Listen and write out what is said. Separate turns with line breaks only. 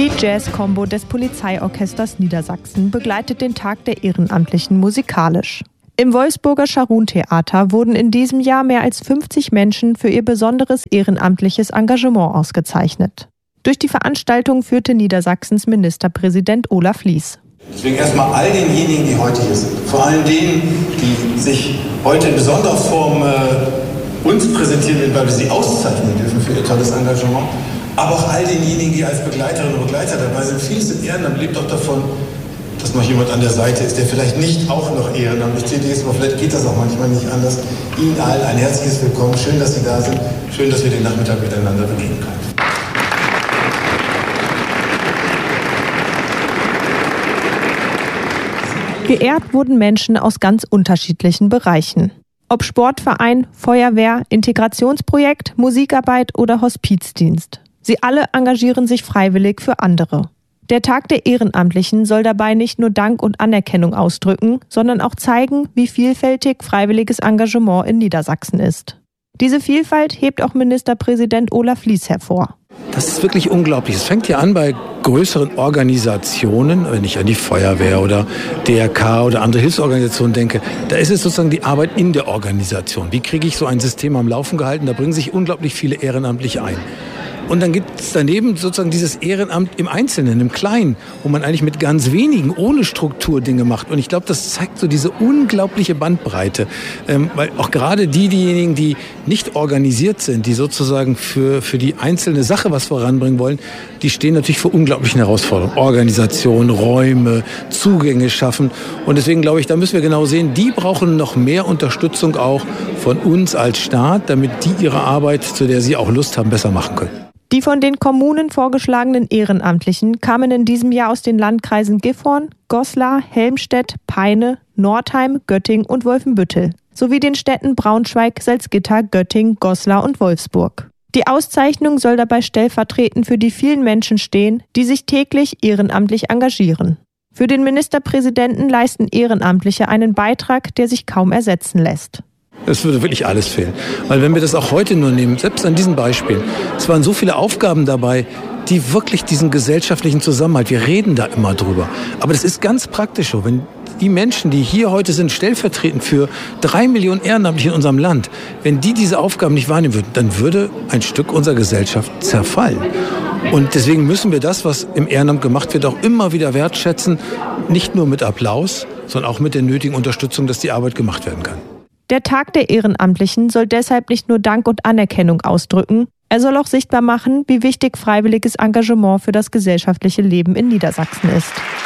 Die Jazz-Combo des Polizeiorchesters Niedersachsen begleitet den Tag der Ehrenamtlichen musikalisch. Im Wolfsburger Scharun-Theater wurden in diesem Jahr mehr als 50 Menschen für ihr besonderes ehrenamtliches Engagement ausgezeichnet. Durch die Veranstaltung führte Niedersachsens Ministerpräsident Olaf Lies.
Deswegen erstmal all denjenigen, die heute hier sind, vor allem denen, die sich heute in besonderer Form uns präsentieren, weil wir sie auszeichnen dürfen für ihr tolles Engagement, aber auch all denjenigen, die als Begleiterinnen und Begleiter dabei sind. Vieles im Ehrenamt lebt auch davon, dass noch jemand an der Seite ist, der vielleicht nicht auch noch ehrenamtlich tätig ist, aber vielleicht geht das auch manchmal nicht anders. Ihnen allen ein herzliches Willkommen. Schön, dass Sie da sind. Schön, dass wir den Nachmittag miteinander begehen können.
Geehrt wurden Menschen aus ganz unterschiedlichen Bereichen. Ob Sportverein, Feuerwehr, Integrationsprojekt, Musikarbeit oder Hospizdienst. Sie alle engagieren sich freiwillig für andere. Der Tag der Ehrenamtlichen soll dabei nicht nur Dank und Anerkennung ausdrücken, sondern auch zeigen, wie vielfältig freiwilliges Engagement in Niedersachsen ist. Diese Vielfalt hebt auch Ministerpräsident Olaf Lies hervor.
Das ist wirklich unglaublich. Es fängt ja an bei größeren Organisationen, wenn ich an die Feuerwehr oder DRK oder andere Hilfsorganisationen denke. Da ist es sozusagen die Arbeit in der Organisation. Wie kriege ich so ein System am Laufen gehalten? Da bringen sich unglaublich viele Ehrenamtliche ein. Und dann gibt es daneben sozusagen dieses Ehrenamt im Einzelnen, im Kleinen, wo man eigentlich mit ganz wenigen, ohne Struktur Dinge macht. Und ich glaube, das zeigt so diese unglaubliche Bandbreite. Weil auch gerade diejenigen, die nicht organisiert sind, die sozusagen für die einzelne Sache was voranbringen wollen, die stehen natürlich vor unglaublichen Herausforderungen. Organisation, Räume, Zugänge schaffen. Und deswegen glaube ich, da müssen wir genau sehen, die brauchen noch mehr Unterstützung auch von uns als Staat, damit die ihre Arbeit, zu der sie auch Lust haben, besser machen können.
Die von den Kommunen vorgeschlagenen Ehrenamtlichen kamen in diesem Jahr aus den Landkreisen Gifhorn, Goslar, Helmstedt, Peine, Northeim, Göttingen und Wolfenbüttel sowie den Städten Braunschweig, Salzgitter, Göttingen, Goslar und Wolfsburg. Die Auszeichnung soll dabei stellvertretend für die vielen Menschen stehen, die sich täglich ehrenamtlich engagieren. Für den Ministerpräsidenten leisten Ehrenamtliche einen Beitrag, der sich kaum ersetzen lässt.
Es würde wirklich alles fehlen. Weil wenn wir das auch heute nur nehmen, selbst an diesen Beispielen, es waren so viele Aufgaben dabei, die wirklich diesen gesellschaftlichen Zusammenhalt, wir reden da immer drüber. Aber das ist ganz praktisch so, wenn die Menschen, die hier heute sind, stellvertretend für 3 Millionen Ehrenamtliche in unserem Land, wenn die diese Aufgaben nicht wahrnehmen würden, dann würde ein Stück unserer Gesellschaft zerfallen. Und deswegen müssen wir das, was im Ehrenamt gemacht wird, auch immer wieder wertschätzen, nicht nur mit Applaus, sondern auch mit der nötigen Unterstützung, dass die Arbeit gemacht werden kann.
Der Tag der Ehrenamtlichen soll deshalb nicht nur Dank und Anerkennung ausdrücken, er soll auch sichtbar machen, wie wichtig freiwilliges Engagement für das gesellschaftliche Leben in Niedersachsen ist.